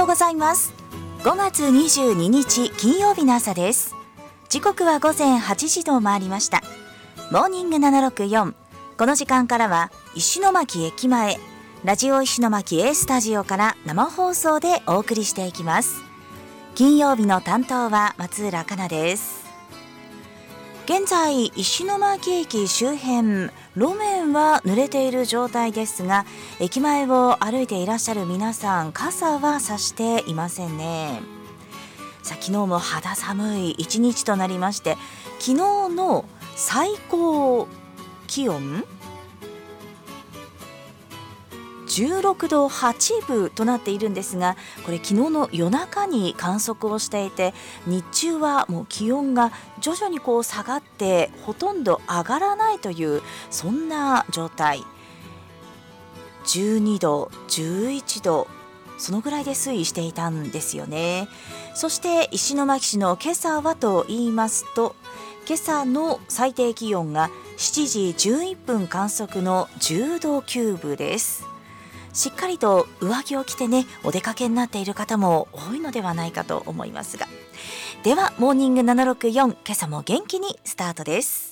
ようございます。5月22日金曜日の朝です。時刻は午前8時を回りました。モーニング764、この時間からは石巻駅前ラジオ石巻 A スタジオから生放送でお送りしていきます。金曜日の担当は松浦香奈です。現在石巻駅周辺、路面は濡れている状態ですが、駅前を歩いていらっしゃる皆さん、傘は差していませんね。昨日も肌寒い一日となりまして、昨日の最高気温16度8分となっているんですが、これ昨日の夜中に観測をしていて、日中はもう気温が徐々に下がってほとんど上がらないという、そんな状態。12度11度そのぐらいで推移していたんですよね。そして石巻市の今朝はと言いますと、今朝の最低気温が7時11分観測の10度9分です。しっかりと上着を着てね、お出かけになっている方も多いのではないかと思いますが、ではモーニング764、今朝も元気にスタートです。